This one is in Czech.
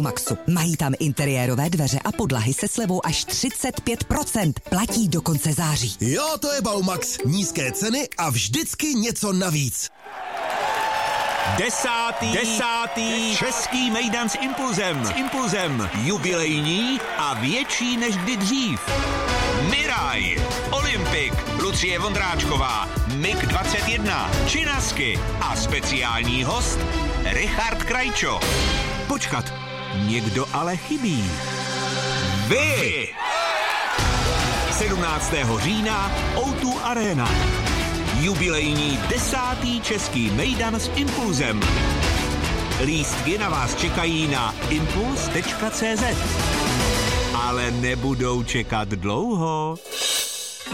Maxu. Mají tam interiérové dveře a podlahy se slevou až 35%. Platí do konce září. Jo, to je Baumax. Nízké ceny a vždycky něco navíc. 10. Český mejdan s Impulzem. Jubilejní a větší než kdy dřív. Miraj, Olympik, Lucie Vondráčková, MiG-21, Činasky a speciální host Richard Krajčo. Počkat, někdo ale chybí. Vy! 17. října O2 Arena. Jubilejní 10. český mejdan s Impulzem. Lístky na vás čekají na impuls.cz. Ale nebudou čekat dlouho.